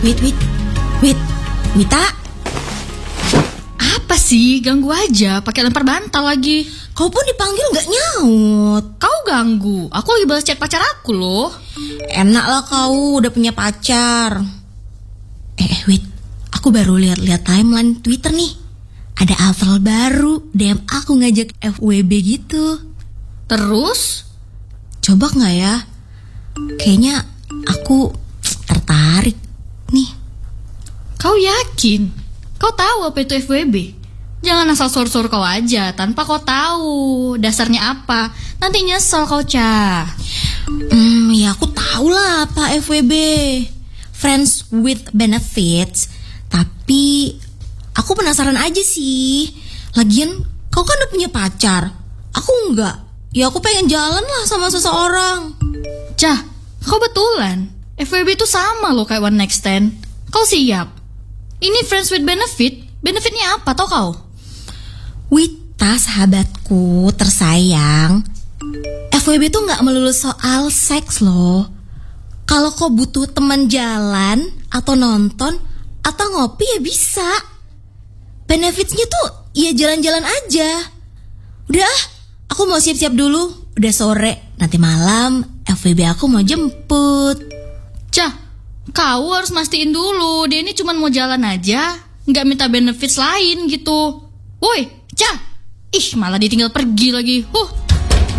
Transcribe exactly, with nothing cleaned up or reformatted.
Wait, wait, wait, Wita. Apa sih? Ganggu aja, pakai lempar bantal lagi. Kau pun dipanggil nggak nyaut. Kau ganggu, aku lagi balas chat pacar aku loh. Enak lah kau udah punya pacar. Eh, eh wait, aku baru lihat-lihat timeline Twitter nih. Ada Avril baru, D M aku ngajak F W B gitu. Terus? Coba nggak ya? Kayaknya aku tertarik nih. Kau yakin? Kau tahu apa itu F W B? Jangan asal sor-sor kau aja tanpa kau tahu dasarnya apa. Nanti nyesel kau, Cah. Hmm, ya aku tahu lah apa F W B. Friends with Benefits. Tapi aku penasaran aja sih. Lagian kau kan udah punya pacar. Aku enggak. Ya aku pengen jalan lah sama seseorang. Cah, kau betulan. F W B itu sama loh kayak one night stand. Kau siap? Ini friends with benefit. Benefitnya apa tau kau? Wita, sahabatku tersayang, F W B tuh gak melulu soal seks loh. Kalau kau butuh teman jalan atau nonton atau ngopi ya bisa. Benefitsnya tuh ya jalan-jalan aja. Udah ah, aku mau siap-siap dulu. Udah sore, nanti malam F W B aku mau jemput. Cah, kau harus mastiin dulu dia ini cuma mau jalan aja, nggak minta benefits lain gitu. Woi, Cah, ih malah ditinggal pergi lagi. Huh.